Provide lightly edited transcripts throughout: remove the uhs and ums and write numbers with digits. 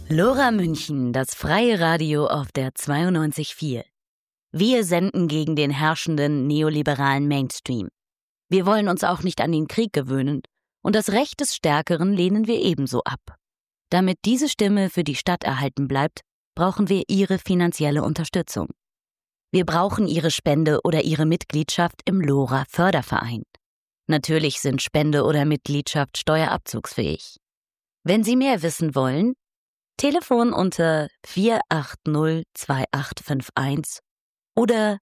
Lora München, das freie Radio auf der 92.4. Wir senden gegen den herrschenden neoliberalen Mainstream. Wir wollen uns auch nicht an den Krieg gewöhnen und das Recht des Stärkeren lehnen wir ebenso ab. Damit diese Stimme für die Stadt erhalten bleibt, brauchen wir Ihre finanzielle Unterstützung. Wir brauchen Ihre Spende oder Ihre Mitgliedschaft im Lora Förderverein. Natürlich sind Spende oder Mitgliedschaft steuerabzugsfähig. Wenn Sie mehr wissen wollen, Telefon unter 4802851 oder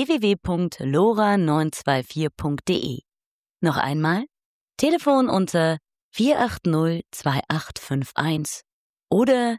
www.lora924.de. Noch einmal, Telefon unter 4802851 oder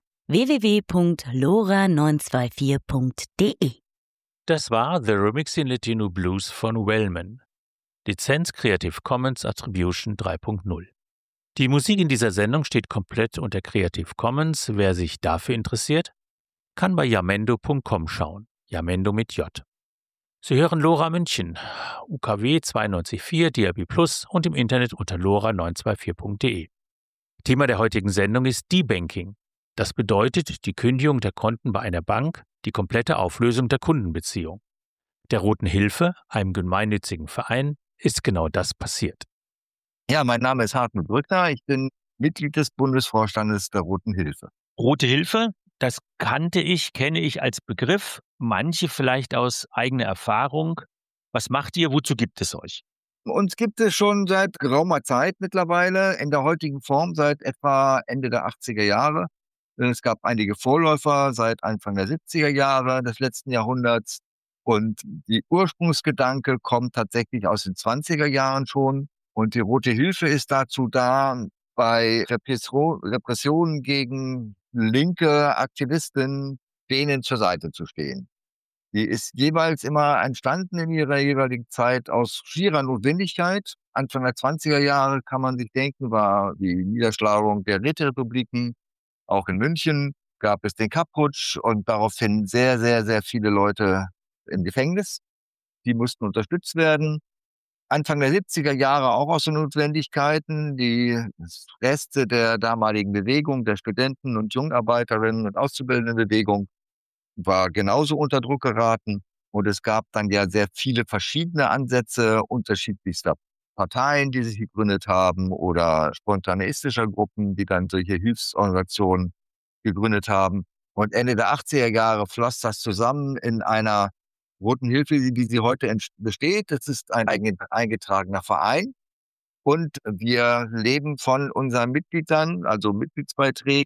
www.lora924.de. Das war The Remix in Latino Blues von Wellman. Lizenz Creative Commons Attribution 3.0. Die Musik in dieser Sendung steht komplett unter Creative Commons. Wer sich dafür interessiert, kann bei jamendo.com schauen. Jamendo mit J. Sie hören Lora München, UKW 92.4, DAB+ und im Internet unter lora924.de. Thema der heutigen Sendung ist Debanking. Das bedeutet die Kündigung der Konten bei einer Bank, die komplette Auflösung der Kundenbeziehung. Der Roten Hilfe, einem gemeinnützigen Verein, ist genau das passiert. Ja, mein Name ist Hartmut Brückner. Ich bin Mitglied des Bundesvorstandes der Roten Hilfe. Rote Hilfe, das kenne ich als Begriff. Manche vielleicht aus eigener Erfahrung. Was macht ihr? Wozu gibt es euch? Uns gibt es schon seit geraumer Zeit mittlerweile, in der heutigen Form seit etwa Ende der 80er Jahre. Es gab einige Vorläufer seit Anfang der 70er Jahre des letzten Jahrhunderts. Und die Ursprungsgedanke kommt tatsächlich aus den 20er Jahren schon. Und die Rote Hilfe ist dazu da, bei Repressionen gegen linke Aktivisten denen zur Seite zu stehen. Die ist jeweils immer entstanden in ihrer jeweiligen Zeit aus schierer Notwendigkeit. Anfang der 20er Jahre kann man sich denken, war die Niederschlagung der Räterepubliken. Auch in München gab es den Kapp-Putsch und daraufhin sehr, sehr, sehr viele Leute im Gefängnis. Die mussten unterstützt werden. Anfang der 70er Jahre auch aus den Notwendigkeiten. Die Reste der damaligen Bewegung, der Studenten- und Jungarbeiterinnen- und Auszubildendenbewegung, war genauso unter Druck geraten. Und es gab dann ja sehr viele verschiedene Ansätze unterschiedlichster Parteien, die sich gegründet haben, oder spontaneistischer Gruppen, die dann solche Hilfsorganisationen gegründet haben. Und Ende der 80er Jahre floss das zusammen in einer Roten Hilfe, wie sie heute besteht. Das ist ein eingetragener Verein. Und wir leben von unseren Mitgliedern, also Mitgliedsbeiträgen.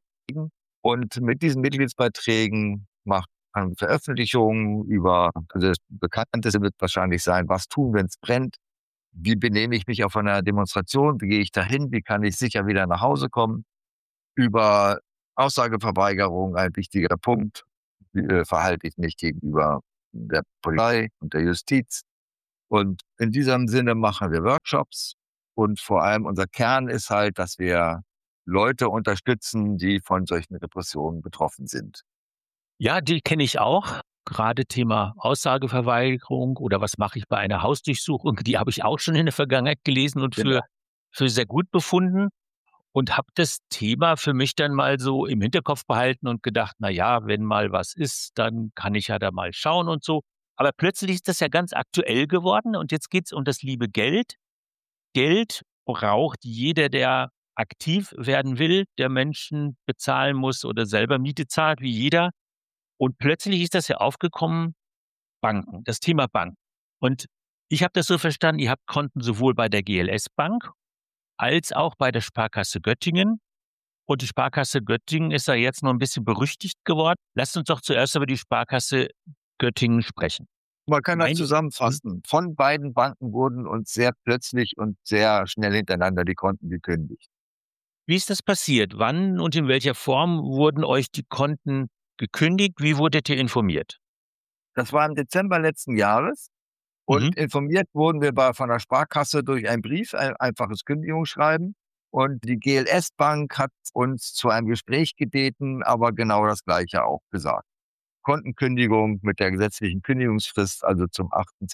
Und mit diesen Mitgliedsbeiträgen machen wir Veröffentlichungen über, also das Bekannteste wird wahrscheinlich sein, was tun, wenn es brennt? Wie benehme ich mich auf einer Demonstration? Wie gehe ich dahin? Wie kann ich sicher wieder nach Hause kommen? Über Aussageverweigerung, ein wichtiger Punkt. Wie verhalte ich mich gegenüber der Polizei und der Justiz? Und in diesem Sinne machen wir Workshops. Und vor allem unser Kern ist halt, dass wir Leute unterstützen, die von solchen Repressionen betroffen sind. Ja, die kenne ich auch. Gerade Thema Aussageverweigerung oder was mache ich bei einer Hausdurchsuchung, die habe ich auch schon in der Vergangenheit gelesen und für sehr gut befunden und habe das Thema für mich dann mal so im Hinterkopf behalten und gedacht, na ja, wenn mal was ist, dann kann ich ja da mal schauen und so. Aber plötzlich ist das ja ganz aktuell geworden und jetzt geht's um das liebe Geld. Geld braucht jeder, der aktiv werden will, der Menschen bezahlen muss oder selber Miete zahlt, wie jeder. Und plötzlich ist das ja aufgekommen, Banken, das Thema Bank. Und ich habe das so verstanden, ihr habt Konten sowohl bei der GLS Bank als auch bei der Sparkasse Göttingen. Und die Sparkasse Göttingen ist ja jetzt noch ein bisschen berüchtigt geworden. Lasst uns doch zuerst über die Sparkasse Göttingen sprechen. Man kann das zusammenfassen. Von beiden Banken wurden uns sehr plötzlich und sehr schnell hintereinander die Konten gekündigt. Wie ist das passiert? Wann und in welcher Form wurden euch die Konten gekündigt? Wie wurdet ihr informiert? Das war im Dezember letzten Jahres. Und informiert wurden wir von der Sparkasse durch einen Brief, ein einfaches Kündigungsschreiben. Und die GLS Bank hat uns zu einem Gespräch gebeten, aber genau das Gleiche auch gesagt. Kontenkündigung mit der gesetzlichen Kündigungsfrist, also zum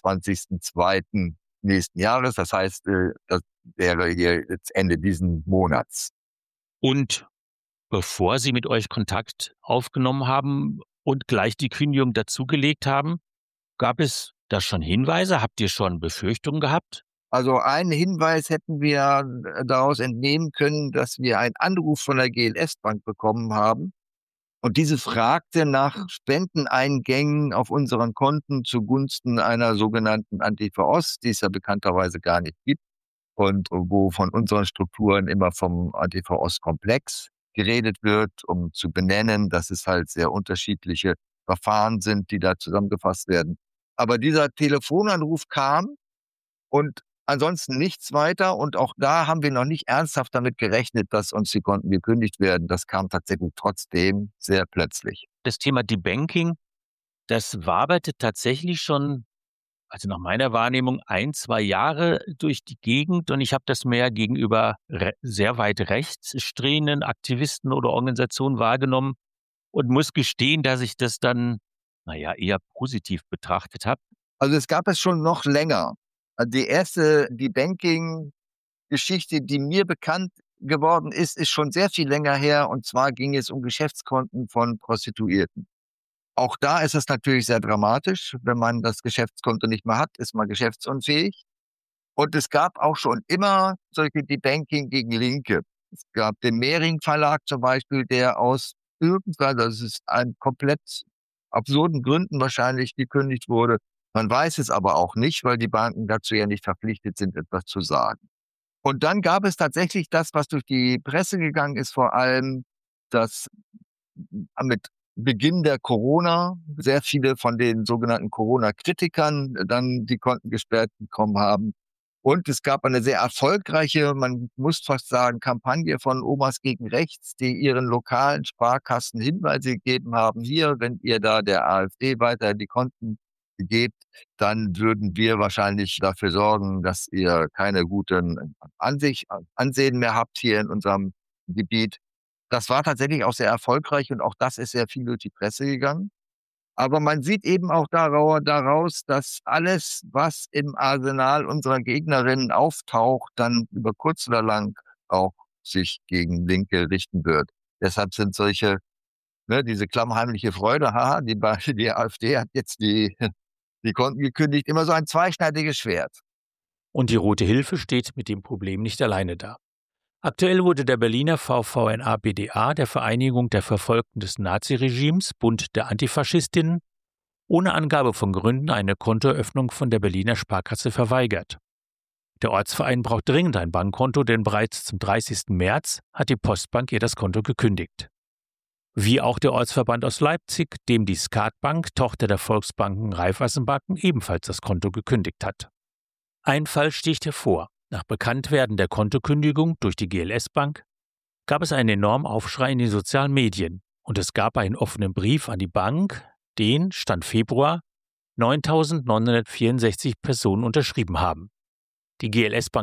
28.02. nächsten Jahres. Das heißt, das wäre hier jetzt Ende diesen Monats. Und bevor Sie mit euch Kontakt aufgenommen haben und gleich die Kündigung dazugelegt haben? Gab es da schon Hinweise? Habt ihr schon Befürchtungen gehabt? Also einen Hinweis hätten wir daraus entnehmen können, dass wir einen Anruf von der GLS Bank bekommen haben. Und diese fragte nach Spendeneingängen auf unseren Konten zugunsten einer sogenannten Antifa-Ost, die es ja bekannterweise gar nicht gibt und wo von unseren Strukturen immer vom Antifa-Ost-Komplex geredet wird, um zu benennen, dass es halt sehr unterschiedliche Verfahren sind, die da zusammengefasst werden. Aber dieser Telefonanruf kam und ansonsten nichts weiter. Und auch da haben wir noch nicht ernsthaft damit gerechnet, dass uns die Konten gekündigt werden. Das kam tatsächlich trotzdem sehr plötzlich. Das Thema Debanking, das waberte tatsächlich schon, also nach meiner Wahrnehmung, 1-2 Jahre durch die Gegend. Und ich habe das mehr gegenüber sehr weit rechts stehenden Aktivisten oder Organisationen wahrgenommen und muss gestehen, dass ich das dann, eher positiv betrachtet habe. Also es gab es schon noch länger. Die erste Debanking-Geschichte, die mir bekannt geworden ist schon sehr viel länger her. Und zwar ging es um Geschäftskonten von Prostituierten. Auch da ist es natürlich sehr dramatisch. Wenn man das Geschäftskonto nicht mehr hat, ist man geschäftsunfähig. Und es gab auch schon immer solche Debanking gegen Linke. Es gab den Mehring Verlag zum Beispiel, der aus das ist ein komplett absurden Gründen wahrscheinlich gekündigt wurde. Man weiß es aber auch nicht, weil die Banken dazu ja nicht verpflichtet sind, etwas zu sagen. Und dann gab es tatsächlich das, was durch die Presse gegangen ist, vor allem, dass mit Beginn der Corona sehr viele von den sogenannten Corona-Kritikern dann die Konten gesperrt bekommen haben. Und es gab eine sehr erfolgreiche, man muss fast sagen, Kampagne von Omas gegen Rechts, die ihren lokalen Sparkassen Hinweise gegeben haben, hier, wenn ihr da der AfD weiter die Konten gebt, dann würden wir wahrscheinlich dafür sorgen, dass ihr keine guten Ansehen mehr habt hier in unserem Gebiet. Das war tatsächlich auch sehr erfolgreich und auch das ist sehr viel durch die Presse gegangen. Aber man sieht eben auch daraus, dass alles, was im Arsenal unserer Gegnerinnen auftaucht, dann über kurz oder lang auch sich gegen Linke richten wird. Deshalb sind solche, diese klammheimliche Freude, die AfD hat jetzt die Konten gekündigt, immer so ein zweischneidiges Schwert. Und die Rote Hilfe steht mit dem Problem nicht alleine da. Aktuell wurde der Berliner VVNA-BDA, der Vereinigung der Verfolgten des Naziregimes, Bund der Antifaschistinnen, ohne Angabe von Gründen eine Kontoeröffnung von der Berliner Sparkasse verweigert. Der Ortsverein braucht dringend ein Bankkonto, denn bereits zum 30. März hat die Postbank ihr das Konto gekündigt. Wie auch der Ortsverband aus Leipzig, dem die Skatbank, Tochter der Volksbanken Raiffeisenbanken, ebenfalls das Konto gekündigt hat. Ein Fall sticht hervor. Nach Bekanntwerden der Kontokündigung durch die GLS Bank gab es einen enormen Aufschrei in den sozialen Medien und es gab einen offenen Brief an die Bank, den, Stand Februar, 9.964 Personen unterschrieben haben. Die GLS Bank